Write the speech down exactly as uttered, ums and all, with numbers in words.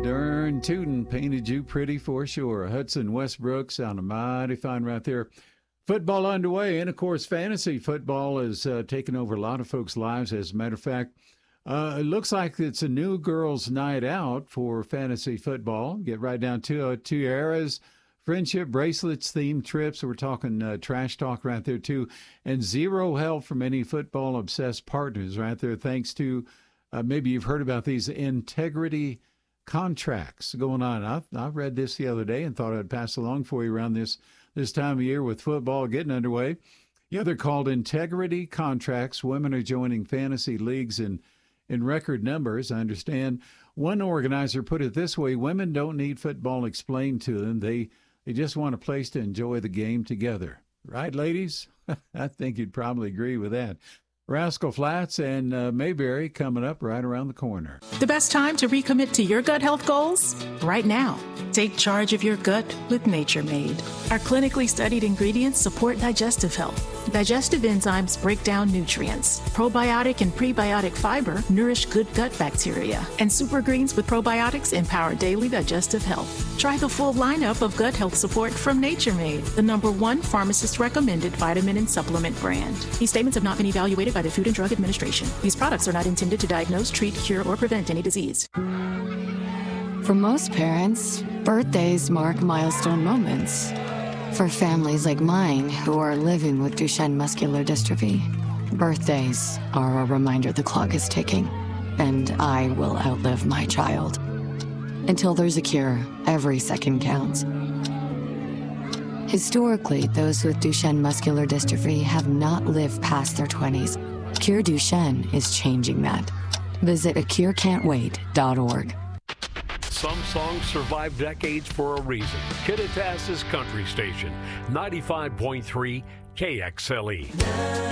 Darn tootin' painted you pretty for sure. Hudson Westbrook sounded mighty fine right there. Football underway, and of course, fantasy football is uh, taking over a lot of folks' lives. As a matter of fact, uh, it looks like it's a new girls' night out for fantasy football. Get right down to uh, two eras, friendship bracelets, themed trips. We're talking uh, trash talk right there too, and zero help from any football-obsessed partners right there. Thanks to uh, maybe you've heard about these integrity contracts going on. I, I read this the other day and thought I'd pass along for you around this this time of year with football getting underway. Yeah, they're called integrity contracts. Women are joining fantasy leagues in, in record numbers. I understand one organizer put it this way: women don't need football explained to them. They, they just want a place to enjoy the game together. Right, ladies? I think you'd probably agree with that. Rascal Flats and uh, Mayberry coming up right around the corner. The best time to recommit to your gut health goals? Right now. Take charge of your gut with Nature Made. Our clinically studied ingredients support digestive health. Digestive enzymes break down nutrients. Probiotic and prebiotic fiber nourish good gut bacteria. And super greens with probiotics empower daily digestive health. Try the full lineup of gut health support from Nature Made, the number one pharmacist-recommended vitamin and supplement brand. These statements have not been evaluated by the Food and Drug Administration. These products are not intended to diagnose, treat, cure, or prevent any disease. For most parents, birthdays mark milestone moments. For families like mine who are living with Duchenne muscular dystrophy, birthdays are a reminder the clock is ticking, and I will outlive my child. Until there's a cure, every second counts. Historically, those with Duchenne muscular dystrophy have not lived past their twenties. Cure Duchenne is changing that. Visit a cure can't wait dot org. Some songs survive decades for a reason. Kittitas's Country Station, ninety-five point three K X L E.